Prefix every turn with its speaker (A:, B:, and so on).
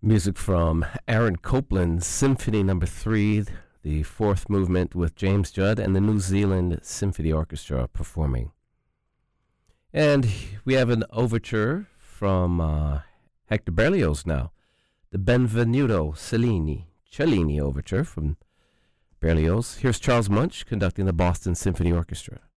A: Music from Aaron Copland's Symphony No. 3, the fourth movement with James Judd and the New Zealand Symphony Orchestra performing. And we have an overture from Hector Berlioz now, the Benvenuto Cellini Overture from Berlioz. Here's Charles Munch conducting the Boston Symphony Orchestra.